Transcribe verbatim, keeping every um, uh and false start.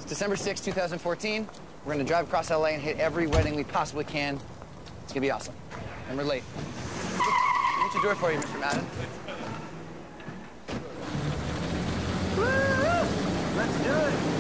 December sixth, two thousand fourteen. We're gonna drive across L A and hit every wedding we possibly can. It's gonna be awesome. And we're late. Let me do it for you, Mister Madden. Woo! Let's do it.